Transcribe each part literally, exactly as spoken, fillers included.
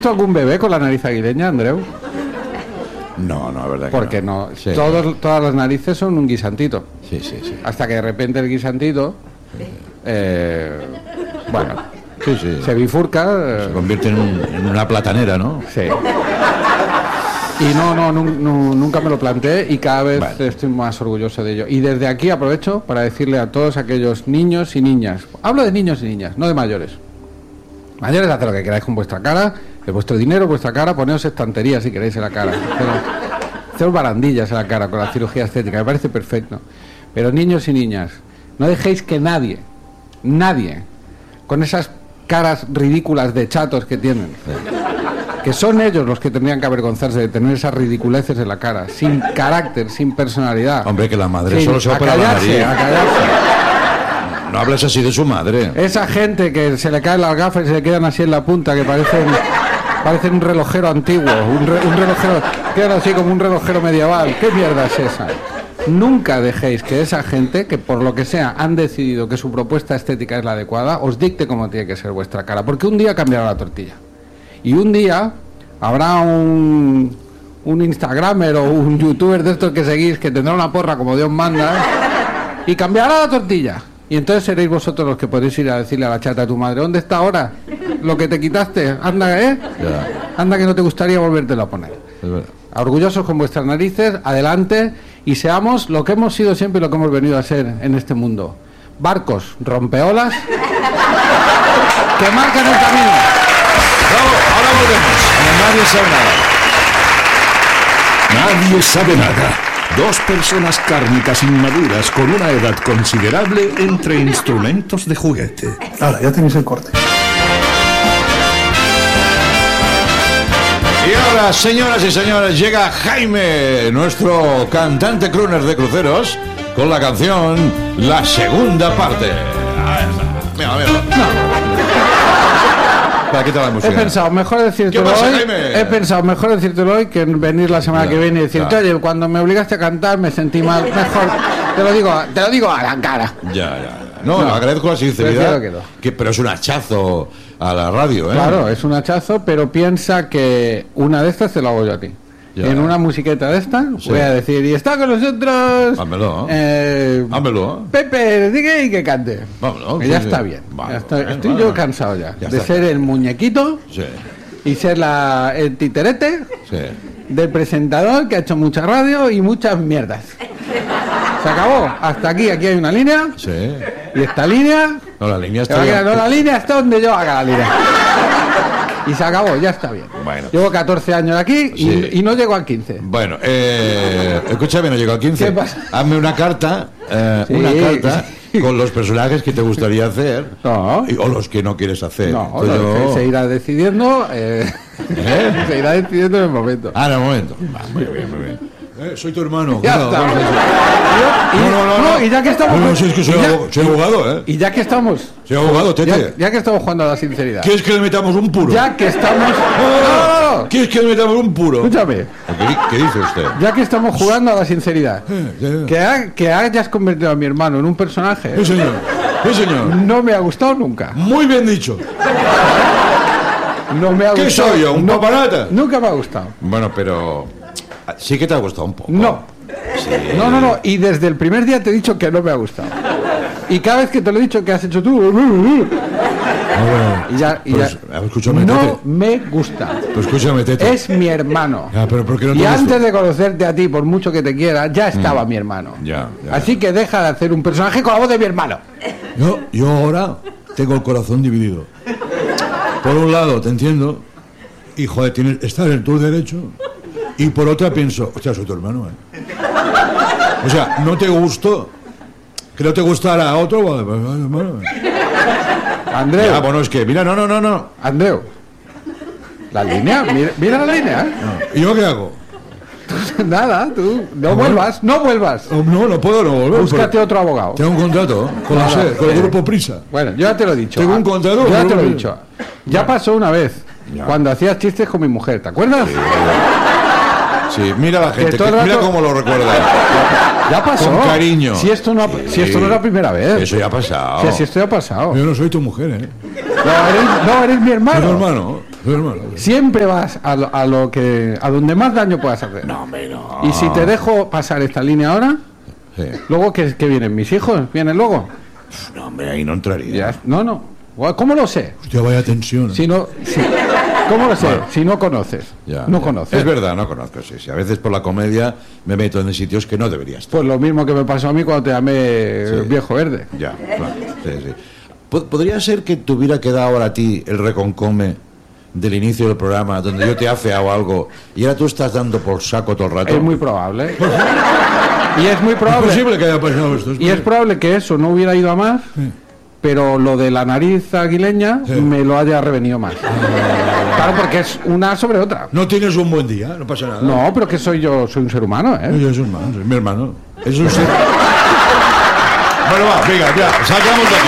¿Has visto algún bebé con la nariz aguileña, Andreu? No, no, la verdad que Porque no. no, Sí. Todos, todas las narices son un guisantito. Sí, sí, sí. Hasta que de repente el guisantito, eh, bueno, Sí, sí. se bifurca. eh, Se convierte en, un- en una platanera, ¿no? Sí. Y no, no, nu- nu- nunca me lo planteé y cada vez Vale. estoy más orgulloso de ello. Y desde aquí aprovecho para decirle a todos aquellos niños y niñas, hablo de niños y niñas, no de mayores. Mayores, haced lo que queráis con vuestra cara, de vuestro dinero, vuestra cara, poneos estanterías si queréis en la cara. Haceros- Haceros barandillas en la cara con la cirugía estética, me parece perfecto. Pero niños y niñas, no dejéis que nadie, nadie, con esas caras ridículas de chatos que tienen, que son ellos los que tendrían que avergonzarse de tener esas ridiculeces en la cara, sin carácter, sin personalidad. Hombre, que la madre Sin- solo se a opera la callarse, nariz. a callarse. No hables así de su madre. Esa gente que se le caen las gafas y se le quedan así en la punta, que parecen parecen un relojero antiguo, un, re- un relojero, quedan así como un relojero medieval. ¿Qué mierda es esa? Nunca dejéis que esa gente, que por lo que sea han decidido que su propuesta estética es la adecuada, os dicte cómo tiene que ser vuestra cara, porque un día cambiará la tortilla. Y un día habrá un, un Instagramer o un youtuber de estos que seguís que tendrá una porra como Dios manda, ¿eh? Y cambiará la tortilla. Y entonces seréis vosotros los que podéis ir a decirle a la chata a tu madre, ¿dónde está ahora lo que te quitaste? Anda, ¿eh? Ya. Anda que no te gustaría volvértelo a poner. Es verdad. Orgullosos con vuestras narices, adelante, y seamos lo que hemos sido siempre y lo que hemos venido a ser en este mundo. Barcos, rompeolas, que marcan el camino. Bravo, ahora volvemos. Nadie sabe nada. Nadie sabe nada. Dos personas cárnicas inmaduras con una edad considerable entre instrumentos de juguete. Ahora, ya tenéis el corte. Y ahora, señoras y señores, llega Jaime, nuestro cantante crooner de cruceros, con la canción La Segunda Parte. Ahí está. Mira, mira. Para quitar la He música. pensado, mejor decírtelo ¿Qué pasa, hoy. Jaime? He pensado, mejor decírtelo hoy que venir la semana Ya, que viene y decirte, ya. oye, cuando me obligaste a cantar me sentí mal. Mejor, te lo digo, te lo digo a la cara. Ya, ya, ya. No, No, agradezco la sinceridad. prefiero que no. Que, pero es un hachazo a la radio, ¿eh? Claro, es un hachazo, pero piensa que una de estas te lo hago yo a ti. Ya. En una musiqueta de esta Sí. voy a decir, y está con nosotros Hámelo. eh, Hámelo. Pepe, diga y que cante. Vámonos, Que sí, ya sí. está bien. Vale, Ya estoy vale, estoy vale. yo cansado ya, Ya de está. ser el muñequito Sí, y ser la, el titerete sí. del presentador que ha hecho mucha radio y muchas mierdas. Se acabó. Hasta aquí, aquí hay una línea. Sí. Y esta línea... No, la línea Se va está a quedar, ya- no, la línea está donde yo haga la línea. Y se acabó, ya está bien. Bueno. Llevo catorce años aquí y, Sí. y no llego al quince. Bueno, eh, escúchame, no llego al quince. ¿Qué pasa? Hazme una carta, eh, Sí. una carta con los personajes que te gustaría hacer No. y- o los que no quieres hacer. No, Entonces no, yo- se, se irá decidiendo. eh, ¿Eh? Se irá decidiendo en el momento. Ah, en el momento. Va, muy bien, muy bien. Eh, soy tu hermano. Ya claro, está. vamos a hacer. Y, No, no, no, no. y ya que estamos. No, no, si es que soy, y ya- abo- soy abogado, ¿eh? y ya que estamos. Soy abogado, tete. Ya, ya que estamos jugando a la sinceridad. ¿Quieres que le metamos un puro? Ya que estamos. No, no, No, no, no. ¿Quieres que le metamos un puro? Escúchame. ¿Qué, qué dice usted? Ya que estamos jugando a la sinceridad. Eh, ya. Que, ha- que hayas convertido a mi hermano en un personaje. Sí, señor. Sí, señor. No me ha gustado nunca. Muy bien dicho. No me ha ¿Qué gustado. soy yo, un No- paparata? Nunca me ha gustado. Bueno, pero sí que te ha gustado un poco. No. Sí. No, no, no. Y desde el primer día te he dicho que no me ha gustado. Y cada vez que te lo he dicho que has hecho tú. Y ya. Y Pues, ya escúchame, no Tete. me gusta. Pues escúchame, Tete. Es mi hermano. Ya, pero ¿por qué no te Y gusta? antes de conocerte a ti, por mucho que te quiera, ya estaba mi hermano. Ya, ya. Así que deja de hacer un personaje con la voz de mi hermano. Yo, yo ahora tengo el corazón dividido. Por un lado, te entiendo, y joder, tienes, estás en tu derecho. Y por otra pienso, hostia, soy tu hermano, ¿eh? O sea, no te gustó. Que no te gustara a otro, vale, pues, vale, hermano. Andreu. Ah, bueno, es que, mira, no, no, no, no. Andreu. La línea, mira, mira la línea. ¿Y yo qué hago? Nada, tú. No vuelvas, no vuelvas. Oh, no, no puedo no volver. Búscate porque otro abogado. Tengo un contrato con, la Nada, SER, con el eh. grupo Prisa. Bueno, yo ya te lo he dicho. Tengo un contrato, Ya no te lo he lo- dicho. Ya pasó una vez. Ya. Cuando hacías chistes con mi mujer, ¿te acuerdas? Sí, mira la gente, Que todo que- el mira rato- cómo lo recuerda. Ya pasó. Con cariño. Si esto no, ha- Sí. si esto no es la primera vez. Eso ya ha pasado. Si, si esto ya ha pasado. Yo no soy tu mujer, ¿eh? No, eres, no, eres mi hermano. Soy tu hermano. hermano. Siempre vas a lo, a lo que a donde más daño puedas hacer. No, hombre, no. Y si te dejo pasar esta línea ahora, Sí. luego que, que vienen mis hijos, vienen luego. No, hombre, ahí no entraría. Ya, no, no. ¿Cómo lo sé? Hostia, vaya tensión. Si no, si- ¿Cómo lo sé? Bueno. Si no conoces. Ya, no ya. conoces. Es verdad, no conozco, sí, sí. A veces por la comedia me meto en sitios que no debería estar. Pues lo mismo que me pasó a mí cuando te llamé Sí. viejo verde. Ya, claro. Sí, sí. Po- ¿Podría ser que te hubiera quedado ahora a ti el reconcome del inicio del programa, donde yo te he afeado algo y ahora tú estás dando por saco todo el rato? Es muy probable. Y es muy Es probable. posible que haya pasado esto. Y es probable que eso no hubiera ido a más, pero lo de la nariz aguileña Sí. me lo haya revenido más. Claro, porque es una sobre otra. No tienes un buen día, no pasa nada. No, pero que soy yo, soy un ser humano, ¿eh? Yo soy hermano, soy mi hermano. Es un ser... Bueno, va, venga, ya, sacamos de aquí,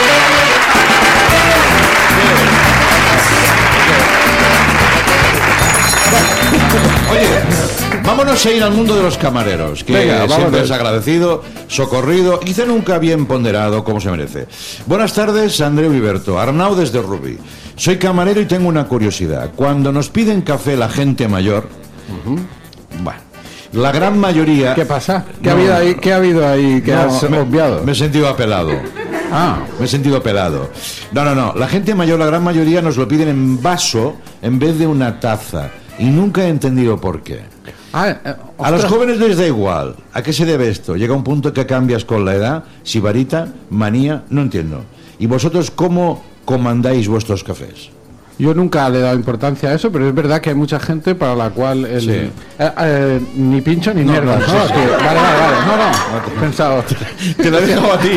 va. Oye, vámonos a ir al mundo de los camareros, que Venga, siempre vámonos. es agradecido, socorrido y quizá nunca bien ponderado como se merece. Buenas tardes, Andreu Viberto, Arnau desde Rubí. Soy camarero y tengo una curiosidad. Cuando nos piden café la gente mayor, bueno, la gran mayoría... ¿Qué pasa? ¿Qué, No, ha, habido ahí, ¿Qué ha habido ahí que No, has me, obviado? me he sentido apelado. Ah, Me he sentido pelado. No, no, no. La gente mayor, la gran mayoría, nos lo piden en vaso en vez de una taza. Y nunca he entendido por qué. ah eh, A los ostras. jóvenes les da igual. ¿A qué se debe esto? Llega un punto que cambias con la edad. Sibarita, manía, no entiendo. ¿Y vosotros cómo comandáis vuestros cafés? Yo nunca le he dado importancia a eso, pero es verdad que hay mucha gente para la cual el, Sí. eh, eh, ni pincho ni No, mierda, no, ¿no? sí, sí. Que- vale, vale, vale. No, no. He pensado. Te lo he dejado a ti.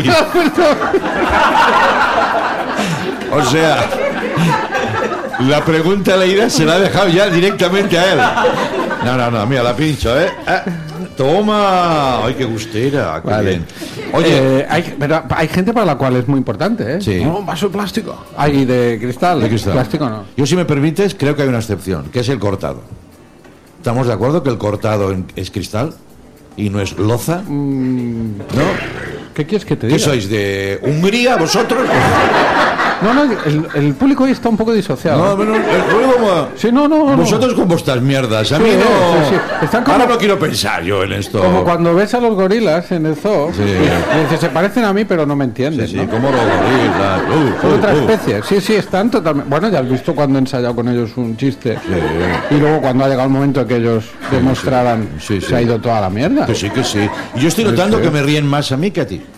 O sea, la pregunta leída se la ha dejado ya directamente a él. No, no, no, mira, la pincho, ¿eh? Ah, toma. Ay, qué gustera. Qué Vale. bien. Oye, Eh, hay, pero hay gente para la cual es muy importante, ¿eh? Sí. No, un vaso de plástico. Hay de cristal. de cristal. Plástico no. Yo, si me permites, creo que hay una excepción, que es el cortado. ¿Estamos de acuerdo que el cortado en- es cristal y no es loza? Mm, ¿No? ¿Qué quieres que te ¿Qué diga? sois, de Hungría, vosotros? No, no, el, el público hoy está un poco disociado. No, pero el juego como... Sí, no, no, no. Vosotros con vuestras mierdas, a mí Sí, no... sí, sí. Están como- Ahora no quiero pensar yo en esto. Como cuando ves a los gorilas en el zoo, Sí. y dices, se parecen a mí, pero no me entienden, Sí, sí, ¿no? como los gorilas. Uh, Son uh, otra uh. especie. Sí, sí, están totalmente... Bueno, ya has visto cuando he ensayado con ellos un chiste. Sí. Y luego cuando ha llegado el momento de que ellos demostraran, Sí, sí. se ha ido toda la mierda. Que sí, que sí. Y yo estoy Sí, notando sí. que me ríen más a mí que a ti.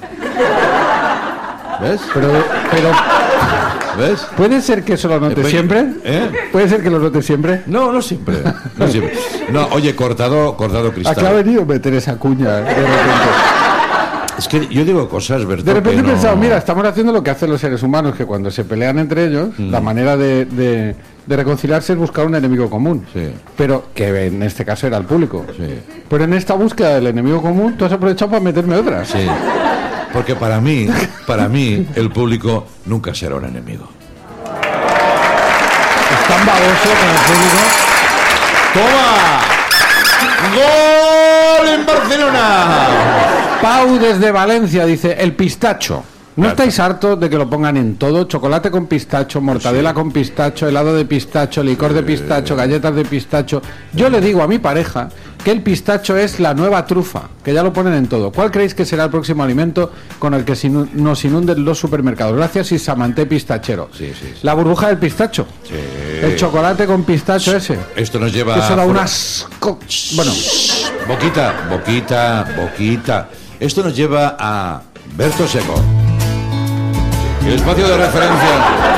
¿Ves? Pero, pero ¿Ves? ¿puede ser que eso lo notes Eh, siempre? ¿Eh? ¿Puede ser que lo notes siempre? No, no siempre. No siempre. No, oye, cortado, cortado ¿A cristal. qué ha venido meter esa cuña, eh, de repente? Es que yo digo cosas, ¿verdad? De repente he que no- pensado, mira, estamos haciendo lo que hacen los seres humanos, que cuando se pelean entre ellos, Mm. la manera de, de- de reconciliarse es buscar un enemigo común. Sí. Pero que en este caso era el público. Sí. Pero en esta búsqueda del enemigo común, tú has aprovechado para meterme otra. Sí. Porque para mí, para mí, el público nunca será un enemigo. Es tan baboso con el público. ¡Toma! ¡Gol en Barcelona! Pau desde Valencia dice, el pistacho. ¿No estáis hartos de que lo pongan en todo? Chocolate con pistacho, mortadela con pistacho, helado de pistacho, licor de pistacho, galletas de pistacho. Yo le digo a mi pareja que el pistacho es la nueva trufa, que ya lo ponen en todo. ¿Cuál creéis que será el próximo alimento con el que sinu- nos inunden los supermercados? Gracias, Isamanté Pistachero. Sí, sí, sí. La burbuja del pistacho. Sí. El chocolate con pistacho ese. Esto nos lleva Que eso da a... un asco. Bueno, Boquita, boquita, boquita. Esto nos lleva a Berto Seco. El espacio de referencia.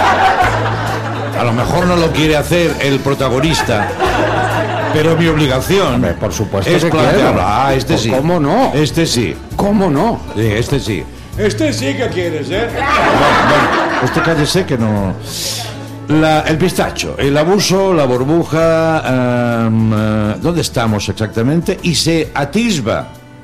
A lo mejor no lo quiere hacer el protagonista, pero mi obligación Hombre, por supuesto es que plantearlo. quiero. Ah, este Pues sí. ¿cómo no? Este sí. ¿cómo no? Sí, este sí. Este sí que quieres, ¿eh? Bueno, bueno, este cállese que no... La- el pistacho, el abuso, la burbuja, em, eh, ¿dónde estamos exactamente? Y se atisba.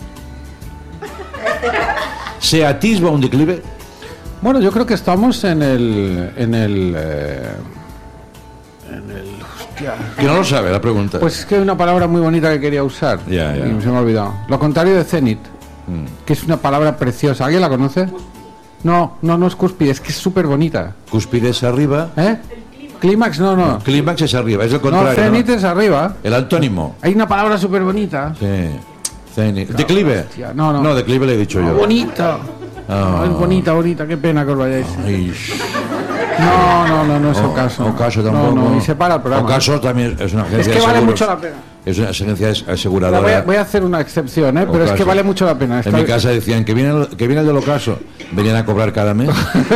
¿Se atisba un declive? Bueno, yo creo que estamos en el... En el eh, en el... Hostia. Que no lo sabe la pregunta. Pues es que hay una palabra muy bonita que quería usar. Ya, ya. Y se me ha olvidado. Lo contrario de cenit, Mm. que es una palabra preciosa. ¿Alguien la conoce? No, no, no es cúspide, es que es súper bonita. Cúspides arriba. ¿Eh? Clímax, no, no. Clímax es arriba, es el No, contrario. cenit ¿no? es arriba. El antónimo. Hay una palabra súper bonita. Sí. Cenit. ¿Declive? Hostia, no, no. No, declive le he dicho yo. Bonita. Ah. No, es bonita, bonita. Qué pena que os vayáis. Ay, No, no, no, no es o- ocaso. Ocaso tampoco. No, no, y se para el programa. Ocaso también es una agencia Es que de vale seguros. mucho la pena. Es una agencia Mira, aseguradora. voy, a, voy a hacer una excepción, ¿eh? pero es que Ocaso. vale mucho la pena. En mi casa decían que viene el, que viene el del ocaso. Venían a cobrar cada mes.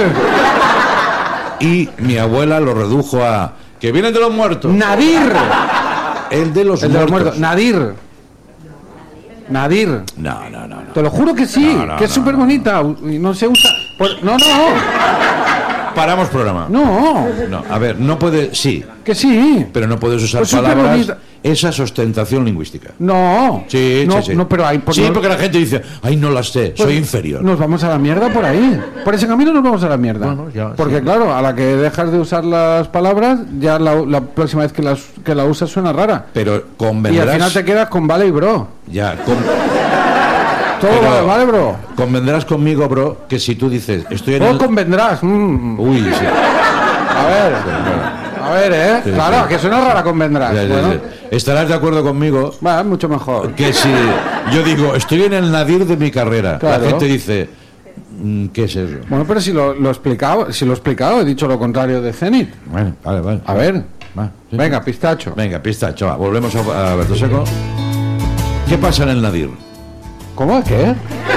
Y mi abuela lo redujo a que viene el de los muertos. Nadir. El de los El de los muertos. muertos. Nadir. Nadir. No, no, no, no. Te lo juro que sí, No, no, que es no, súper bonita. Y no se usa. Por- No, no, Paramos programa. no. No, a ver, no puede, sí, Que sí. pero no puedes usar Pues súper palabras. bonita. Esa es ostentación lingüística. No. Sí, no, sí, sí. No, pero hay. por sí, no- porque la gente dice, ay, no las sé, pues soy inferior. Nos vamos a la mierda por ahí. Por ese camino nos vamos a la mierda. Bueno, ya, porque sí. claro, a la que dejas de usar las palabras, ya la, la próxima vez que las, que la usas suena rara. Pero Y al convendrás. final te quedas con vale y bro. Ya, con- Todo Pero- vale, vale, bro. convendrás conmigo, bro, que si tú dices, estoy en O el. convendrás. mm. Uy, sí. A ver. A ver, ¿eh? Sí, claro, sí. que suena rara convendrás. Ya, ya, Bueno, ya. Estarás de acuerdo conmigo va, mucho mejor. que si yo digo, estoy en el nadir de mi carrera, Claro. la gente dice, mm, ¿qué es eso? Bueno, pero si lo, lo he explicado, si lo he explicado, he dicho lo contrario de Zenit. Bueno, vale, vale. A ver. Va, sí. Venga, pistacho. Venga, pistacho, va, volvemos a, a Berto Seco. ¿Qué pasa en el nadir? ¿Cómo? ¿Qué?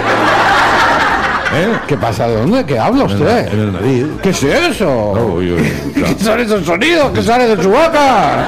¿Eh? ¿Qué pasa? ¿De dónde? ¿Qué habla En el, usted? en el nadir. ¿Qué es eso? Uy, uy, uy, claro. ¿Qué son esos sonidos que salen de su boca?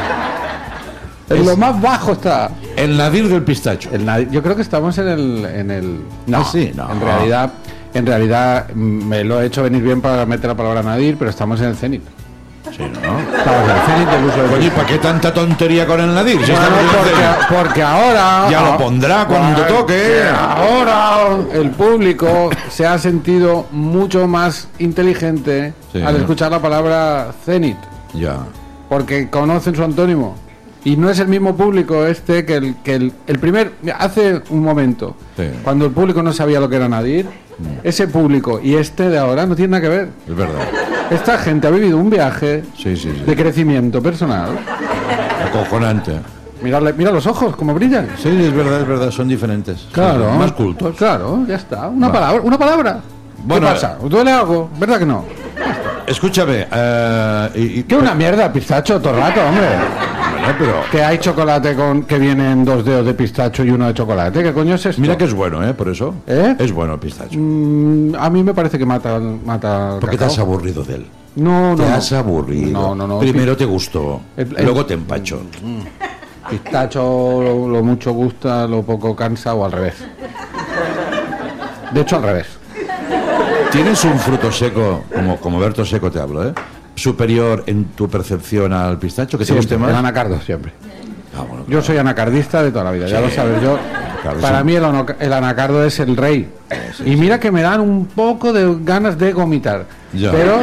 En Es- lo más bajo está. El nadir del pistacho. El nadi- yo creo que estamos en el, en el. No, Ah, sí, no. En realidad, en realidad mm, me lo he hecho venir bien para meter la palabra nadir, pero estamos en el cenit. Sí, ¿no? Estamos en el cenit del uso del Oye, ¿para qué tanta tontería con el nadir? Si Bueno, estamos en el porque, cenit. porque ahora. Ya lo pondrá cuando Porque toque. Ahora el público se ha sentido mucho más inteligente Sí. al escuchar la palabra cenit, Ya. porque conocen su antónimo. Y no es el mismo público este que el, que el, el primer. Mira, hace un momento, Sí. cuando el público no sabía lo que era nadir, ese público y este de ahora no tiene nada que ver. Es verdad. Esta gente ha vivido un viaje Sí, sí, sí. de crecimiento personal. Acojonante. Mirarle, mira los ojos, cómo brillan. Sí, es verdad, es verdad, son diferentes. Claro. Son más cultos. Claro, ya está. Una Va. palabra, una palabra. Bueno, ¿Qué pasa? ¿Duele algo? ¿Verdad que no? Escúchame, eh, y, y- ¿Qué una mierda, pistacho, todo el rato, hombre? Bueno, pero Que hay chocolate con que vienen dos dedos de pistacho y uno de chocolate. ¿Qué coño es esto? mira que es bueno, ¿eh? Por eso. ¿Eh? Es bueno el pistacho. Mm, a mí me parece que mata, mata ¿Por qué te cacao. has aburrido de él? No, no. Te no. has aburrido. No, no, no. Primero te gustó, El- el- luego te empachó. Pistacho lo, lo mucho gusta, lo poco cansa o al revés. De hecho, al revés. ¿Tienes un fruto seco, como, como Berto Seco te hablo, ¿eh? superior en tu percepción al pistacho? ¿Que te guste Siempre, el más? anacardo, siempre. Ah, bueno, Yo soy anacardista de toda la vida, ya Sí. lo sabes. Yo, Anacardo, para sí. mí el, ano- el anacardo es el rey. Y mira que me dan un poco de ganas de vomitar. Ya. Pero,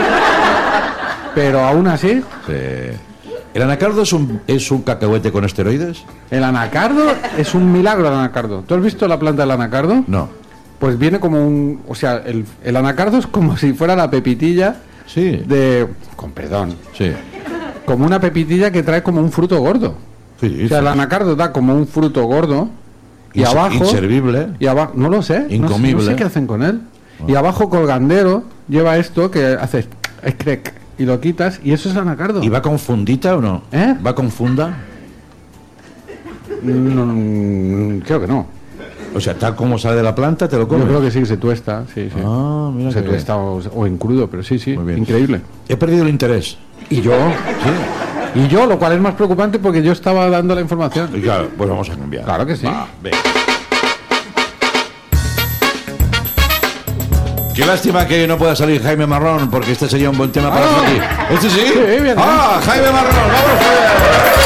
pero aún así, Sí. ¿El anacardo es un, es un cacahuete con esteroides? el anacardo es un milagro el anacardo. ¿Tú has visto la planta del anacardo? No. Pues viene como un... O sea, el, el anacardo es como si fuera la pepitilla Sí. de... Con perdón. Sí. Como una pepitilla que trae como un fruto gordo. Sí, O sea, sí. el anacardo da como un fruto gordo y Inse- abajo... Inservible. Y abajo, no lo sé, no sé- Incomible. No sé qué hacen con él. Y abajo colgandero lleva esto que haces crack y lo quitas y eso es anacardo. ¿Y va con fundita o no? ¿Eh? ¿Va con funda? No, no, creo que no. O sea, tal como sale de la planta, te lo Yo comes. creo que sí, se tuesta, sí, sí. Ah, mira se qué tuesta o, o en crudo, pero sí, sí, Muy bien. increíble. He perdido el interés. Y yo, Sí. y yo, lo cual es más preocupante porque yo estaba dando la información. Y claro, pues vamos a cambiar. Claro que sí. Va, venga. Qué lástima que no pueda salir Jaime Marrón, porque este sería un buen tema para Ah. aquí. ¿Este sí? Sí, bien. ¡Ah, Jaime Marrón! ¡Vamos!